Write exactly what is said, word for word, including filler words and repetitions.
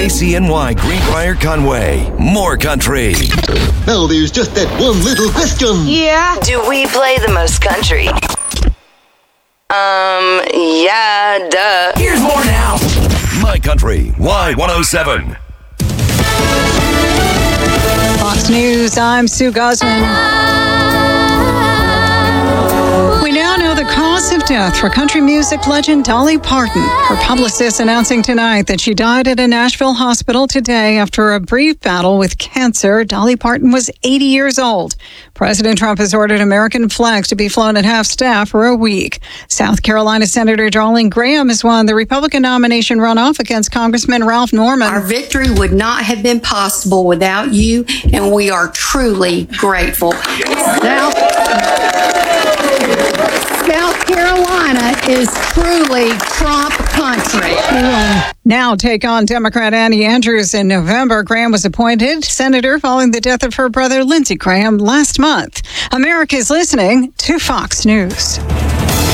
K C N Y Greenbrier Conway. More country. Now there's just that one little question. Yeah? Do we play the most country? Um, yeah, duh. Here's more now. My Country, Y one oh seven. Fox News, I'm Sue Guzman. We now know the cause of death for country music legend Dolly Parton. Her publicist announcing tonight that she died at a Nashville hospital today after a brief battle with cancer. Dolly Parton was eighty years old. President Trump has ordered American flags to be flown at half-staff for a week. South Carolina Senator Darlene Graham has won the Republican nomination runoff against Congressman Ralph Norman. Our victory would not have been possible without you, and we are truly grateful. South, South Carolina is truly Trump country. Now take on Democrat Annie Andrews in November. Graham was appointed senator following the death of her brother Lindsey Graham last month. America's listening to Fox News.